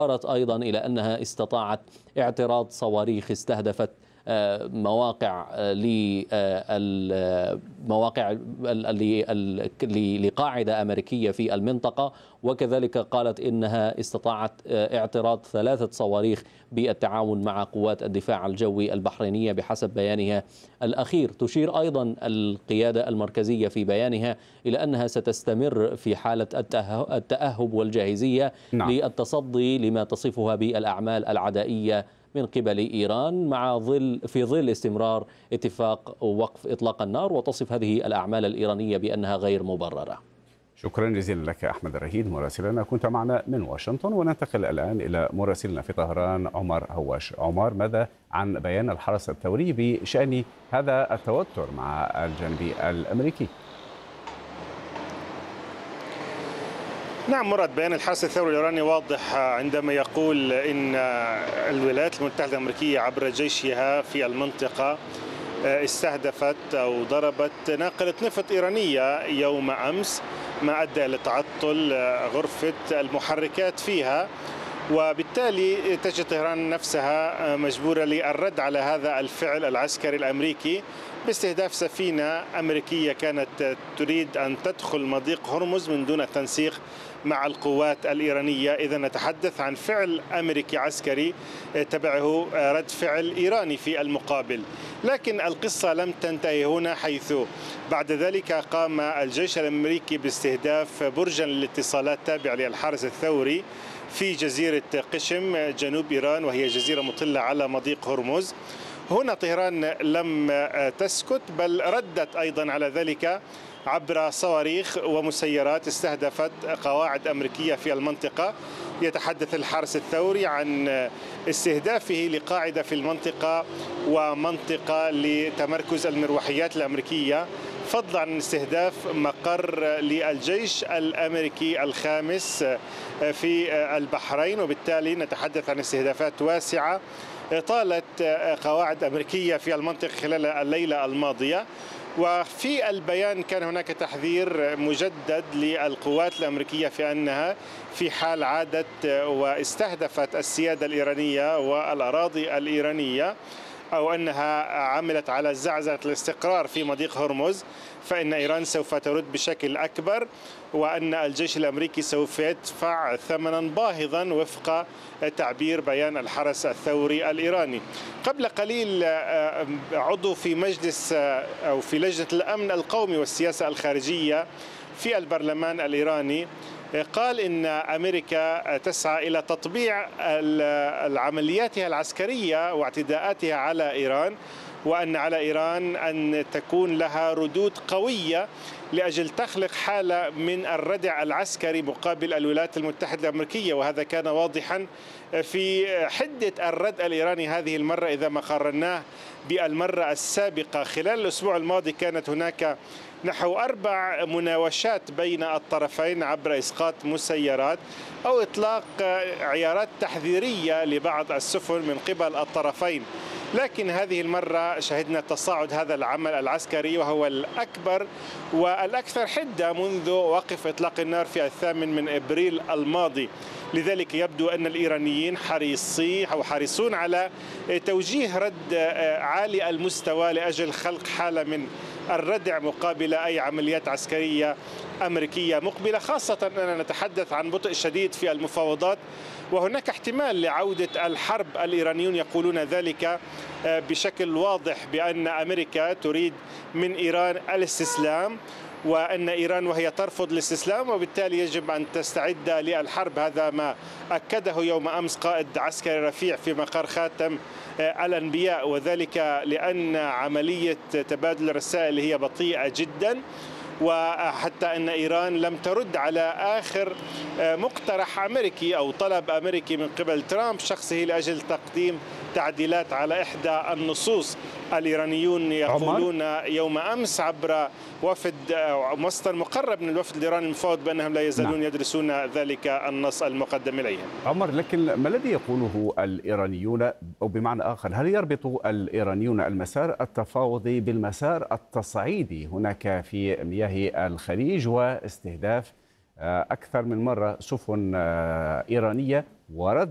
أشارت أيضا إلى أنها استطاعت اعتراض صواريخ استهدفت مواقع لقاعدة أمريكية في المنطقة، وكذلك قالت إنها استطاعت اعتراض 3 صواريخ بالتعاون مع قوات الدفاع الجوي البحرينية بحسب بيانها الأخير. تشير أيضا القيادة المركزية في بيانها إلى أنها ستستمر في حالة التأهب والجاهزية نعم. للتصدي لما تصفها بالأعمال العدائية من قبل إيران في ظل استمرار اتفاق وقف إطلاق النار، وتصف هذه الأعمال الإيرانية بأنها غير مبررة. شكرا جزيلا لك أحمد الرهيد مراسلنا كنت معنا من واشنطن. وننتقل الآن إلى مراسلنا في طهران عمر هواش. عمر، ماذا عن بيان الحرس الثوري بشأن هذا التوتر مع الجانب الأمريكي؟ نعم مراد، بيان الحرس الثوري الإيراني واضح عندما يقول إن الولايات المتحدة الأمريكية عبر جيشها في المنطقة استهدفت أو ضربت ناقلة نفط إيرانية يوم أمس، ما أدى إلى تعطل غرفة المحركات فيها، وبالتالي تجد طهران نفسها مجبورة للرد على هذا الفعل العسكري الأمريكي باستهداف سفينة أمريكية كانت تريد أن تدخل مضيق هرمز من دون التنسيق مع القوات الإيرانية. إذا نتحدث عن فعل أمريكي عسكري تبعه رد فعل إيراني في المقابل. لكن القصة لم تنتهي هنا، حيث بعد ذلك قام الجيش الأمريكي باستهداف برجا للاتصالات تابع للحرس الثوري في جزيرة قشم جنوب إيران، وهي جزيرة مطلة على مضيق هرمز. هنا طهران لم تسكت، بل ردت أيضا على ذلك عبر صواريخ ومسيرات استهدفت قواعد أمريكية في المنطقة. يتحدث الحرس الثوري عن استهدافه لقاعدة في المنطقة ومنطقة لتمركز المروحيات الأمريكية، فضلا عن استهداف مقر للجيش الأمريكي الخامس في البحرين. وبالتالي نتحدث عن استهدافات واسعة طالت قواعد أمريكية في المنطقة خلال الليلة الماضية. وفي البيان كان هناك تحذير مجدد للقوات الأمريكية في أنها في حال عادت واستهدفت السيادة الإيرانية والأراضي الإيرانية، أو أنها عملت على زعزعة الاستقرار في مضيق هرمز، فإن إيران سوف ترد بشكل أكبر، وأن الجيش الأمريكي سوف يدفع ثمنا باهظا وفق تعبير بيان الحرس الثوري الإيراني. قبل قليل عضو في مجلس أو في لجنة الأمن القومي والسياسة الخارجية في البرلمان الإيراني قال إن أمريكا تسعى إلى تطبيع عملياتها العسكرية واعتداءاتها على إيران، وأن على إيران أن تكون لها ردود قوية لأجل تخلق حالة من الردع العسكري مقابل الولايات المتحدة الأمريكية. وهذا كان واضحا في حدة الرد الإيراني هذه المرة إذا ما قارناه بالمرة السابقة. خلال الأسبوع الماضي كانت هناك نحو 4 مناوشات بين الطرفين عبر إسقاط مسيرات أو إطلاق عيارات تحذيرية لبعض السفن من قبل الطرفين. لكن هذه المرة شهدنا تصاعد هذا العمل العسكري، وهو الأكبر والأكثر حدة منذ وقف إطلاق النار في 8 أبريل الماضي. لذلك يبدو أن الإيرانيين حريصون على توجيه رد عالي المستوى لأجل خلق حالة من الردع مقابل أي عمليات عسكرية أمريكية مقبلة، خاصة أننا نتحدث عن بطء شديد في المفاوضات، وهناك احتمال لعودة الحرب. الإيرانيون يقولون ذلك بشكل واضح بأن أمريكا تريد من إيران الاستسلام، وأن إيران وهي ترفض الاستسلام وبالتالي يجب أن تستعد للحرب. هذا ما أكده يوم أمس قائد عسكري رفيع في مقر خاتم الأنبياء، وذلك لأن عملية تبادل الرسائل هي بطيئة جدا، وحتى أن إيران لم ترد على آخر مقترح أمريكي أو طلب أمريكي من قبل ترامب شخصه لأجل تقديم تعديلات على إحدى النصوص. الإيرانيون يقولون يوم أمس عبر وفد مصدر مقرب من الوفد الإيراني المفوض بأنهم لا يزالون يدرسون ذلك النص المقدم إليهم. عمر، لكن ما الذي يقوله الإيرانيون، أو بمعنى آخر هل يربط الإيرانيون المسار التفاوضي بالمسار التصعيدي هناك في مياه الخليج واستهداف أكثر من مرة سفن إيرانية ورد